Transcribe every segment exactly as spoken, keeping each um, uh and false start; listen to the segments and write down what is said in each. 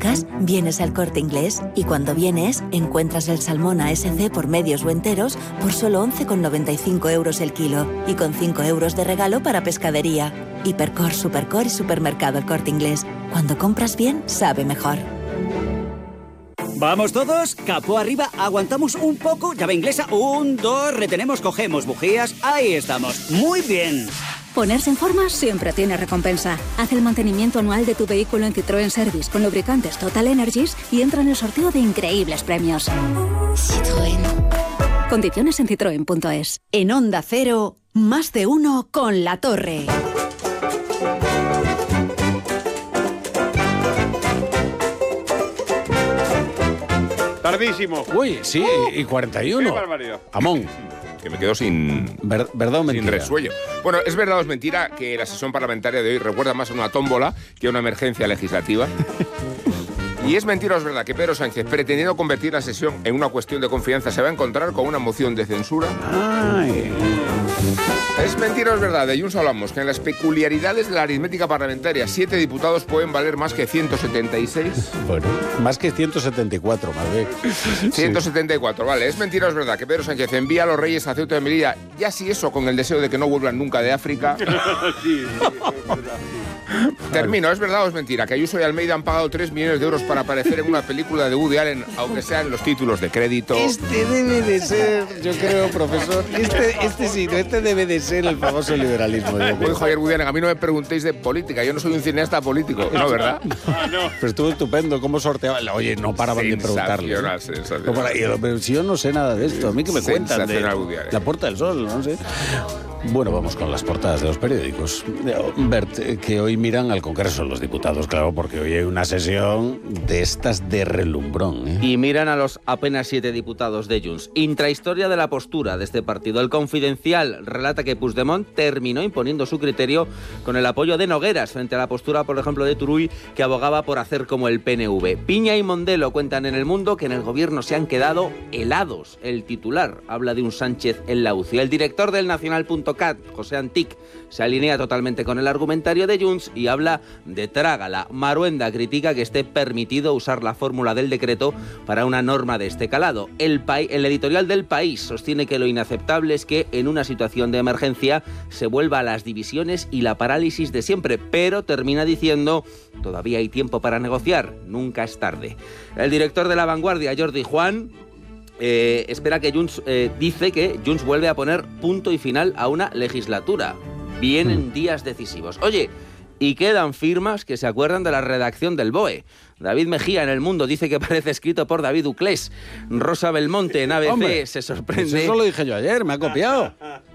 pescas, vienes al Corte Inglés y cuando vienes encuentras el salmón A S C por medios o enteros por solo once con noventa y cinco euros el kilo y con cinco euros de regalo para pescadería. Hipercor, Supercor y Supermercado El Corte Inglés. Cuando compras bien, sabe mejor. ¿Vamos todos? Capó arriba, aguantamos un poco, llave inglesa, un, dos, retenemos, cogemos bujías, ahí estamos, muy bien. Ponerse en forma siempre tiene recompensa. Haz el mantenimiento anual de tu vehículo en Citroën Service con lubricantes Total Energies y entra en el sorteo de increíbles premios. Citroën. Condiciones en citroen punto es. En Onda Cero, más de uno con La Torre. Tardísimo. Uy, sí, uh, y cuarenta y uno. ¡Qué barbaridad! Amón. Que me quedo sin... Ver, ¿Verdad o mentira? Sin resuello. Bueno, es verdad o es mentira que la sesión parlamentaria de hoy recuerda más a una tómbola que a una emergencia legislativa. Y es mentira o es verdad que Pedro Sánchez, pretendiendo convertir la sesión en una cuestión de confianza, se va a encontrar con una moción de censura. Ay. Es mentira o es verdad, de Junts hablamos, que en las peculiaridades de la aritmética parlamentaria, siete diputados pueden valer más que ciento setenta y seis. Bueno, más que ciento setenta y cuatro, más bien. ciento setenta y cuatro, vale. Es mentira o es verdad que Pedro Sánchez envía a los reyes a Ceuta y Melilla, ya si eso con el deseo de que no vuelvan nunca de África. sí, sí, es verdad. Termino, ¿es verdad o es mentira que Ayuso y Almeida han pagado tres millones de euros para aparecer en una película de Woody Allen, aunque sean los títulos de crédito? Este debe de ser, yo creo, profesor, este, este sí, este debe de ser el famoso liberalismo. Como dijo ayer Woody Allen, a mí no me preguntéis de política, yo no soy un cineasta político, ¿no, verdad? No. Pero estuvo estupendo, cómo sorteaba. Oye, no paraban de preguntarle. Sensacional, sensacional. Pero si yo no sé nada de esto, a mí que me cuentan de La Puerta del Sol, no sé. Bueno, vamos con las portadas de los periódicos. Bert, que hoy miran al Congreso de los Diputados, claro, porque hoy hay una sesión de estas de relumbrón, ¿eh? Y miran a los apenas siete diputados de Junts. Intrahistoria de la postura de este partido. El Confidencial relata que Puigdemont terminó imponiendo su criterio con el apoyo de Nogueras frente a la postura, por ejemplo, de Turull, que abogaba por hacer como el P N V. Piña y Mondelo cuentan en El Mundo que en el gobierno se han quedado helados. El titular habla de un Sánchez en la U C I. El director del Nacional punto cat, José Antic, se alinea totalmente con el argumentario de Junts y habla de trágala. Maruenda critica que esté permitido usar la fórmula del decreto para una norma de este calado. El, pa- el editorial del País sostiene que lo inaceptable es que en una situación de emergencia se vuelva a las divisiones y la parálisis de siempre, pero termina diciendo: todavía hay tiempo para negociar, nunca es tarde. El director de La Vanguardia, Jordi Juan, Eh, espera que Junts, eh, dice que Junts vuelve a poner punto y final a una legislatura. Vienen días decisivos. Oye, y quedan firmas que se acuerdan de la redacción del B O E. David Mejía en El Mundo dice que parece escrito por David Uclés. Rosa Belmonte en A B C Hombre, se sorprende. Eso lo dije yo ayer, me ha copiado.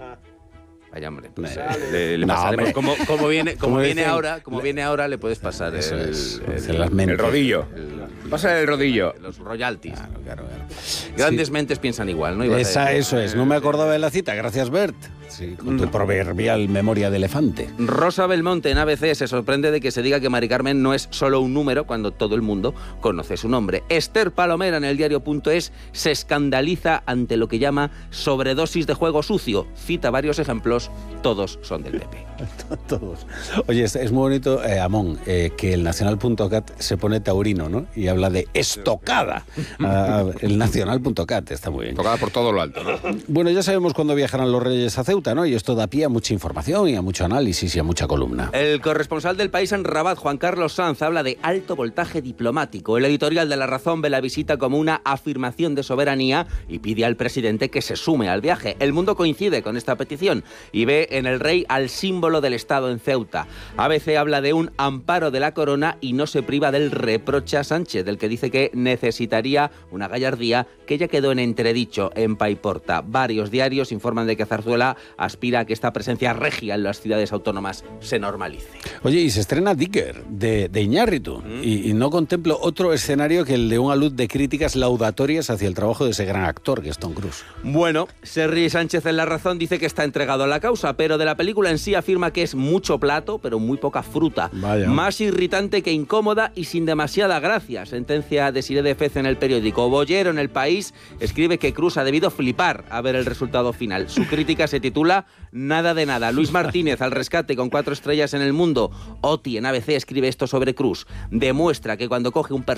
Vaya, hombre, pues, Me... le, le no, pasaremos. Como, como viene, como como viene dicen, ahora, como viene ahora, le puedes pasar eso el, es, el, el, el, el rodillo. El, Pasa el rodillo. Los royalties. Claro, claro, claro. Grandes Sí. mentes piensan igual, ¿no? Esa, eso es, no me acordaba de la cita, gracias Bert. Sí, con tu proverbial memoria de elefante. Rosa Belmonte en A B C se sorprende de que se diga que Mari Carmen no es solo un número cuando todo el mundo conoce su nombre. Esther Palomera en el diario punto es se escandaliza ante lo que llama sobredosis de juego sucio. Cita varios ejemplos, todos son del P P. Todos. Oye, es, es muy bonito, eh, Amón, eh, que el Nacional punto cat se pone taurino, ¿no? Y habla de estocada. Ah, el Nacional punto cat está muy bien. Tocada por todo lo alto, ¿no? Bueno, ya sabemos cuándo viajarán los reyes a Ceuta, ¿no? Y esto da pie a mucha información y a mucho análisis y a mucha columna. El corresponsal del País en Rabat, Juan Carlos Sanz, habla de alto voltaje diplomático. El editorial de La Razón ve la visita como una afirmación de soberanía y pide al presidente que se sume al viaje. El Mundo coincide con esta petición y ve en el rey al símbolo del Estado en Ceuta. A B C habla de un amparo de la corona y no se priva del reproche a Sánchez, del que dice que necesitaría una gallardía que ya quedó en entredicho en Paiporta. Varios diarios informan de que Zarzuela aspira a que esta presencia regia en las ciudades autónomas se normalice. Oye, y se estrena Dicker, de, de Iñárritu, ¿Mm? y, y no contemplo otro escenario que el de un alud de críticas laudatorias hacia el trabajo de ese gran actor que es Tom Cruise. Bueno, Serri Sánchez en La Razón dice que está entregado a la causa, pero de la película en sí afirma que es mucho plato, pero muy poca fruta. Vaya. Más irritante que incómoda y sin demasiada gracia, sentencia de Siré de Fez en el periódico. Bollero en El País escribe que Cruise ha debido flipar a ver el resultado final. Su crítica se titula Nada de nada. Luis Martínez al rescate con cuatro estrellas en El Mundo. Oti en A B C escribe esto sobre Cruise. Demuestra que cuando coge un personaje